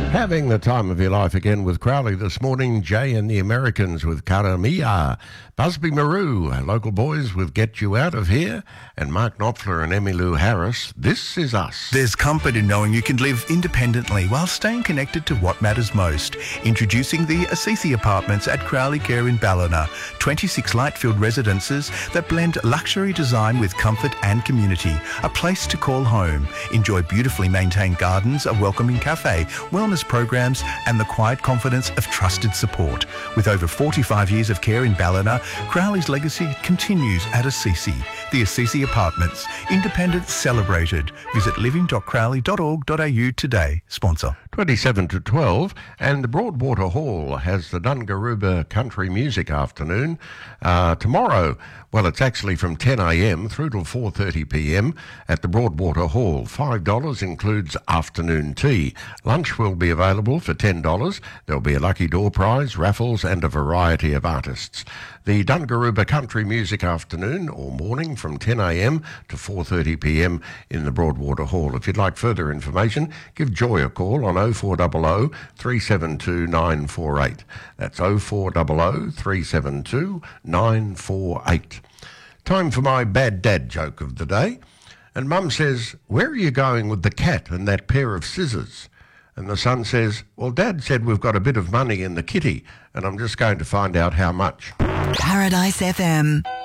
Having the time of your life again with Crowley this morning. Jay and the Americans with Karamia. Busby Maru, local boys with Get You Out of Here. And Mark Knopfler and Emmylou Harris, This Is Us. There's comfort in knowing you can live independently while staying connected to what matters most. Introducing the Assisi Apartments at Crowley Care in Ballina. 26 light-filled residences that blend luxury design with comfort and community. A place to call home. Enjoy beautifully maintained gardens, a welcoming cafe, wellness programs and the quiet confidence of trusted support. With over 45 years of care in Ballina, Crowley's legacy continues at Assisi. The Assisi Apartments. Independence celebrated. Visit living.crowley.org.au today. Sponsor. 27 to 12, and the Broadwater Hall has the Dungaruba Country Music Afternoon tomorrow. Well, it's actually from 10 a.m. through till 4:30 p.m. at the Broadwater Hall. $5 includes afternoon tea. Lunch will be available for $10. There'll be a lucky door prize, raffles, and a variety of artists. The Dungaruba Country Music Afternoon or morning from 10 a.m. to 4:30 p.m. in the Broadwater Hall. If you'd like further information, give Joy a call on 0400 372 948. That's 0400 372 948. Time for my bad dad joke of the day. And Mum says, "Where are you going with the cat and that pair of scissors?" And the son says, "Well, Dad said we've got a bit of money in the kitty, and I'm just going to find out how much." Paradise FM.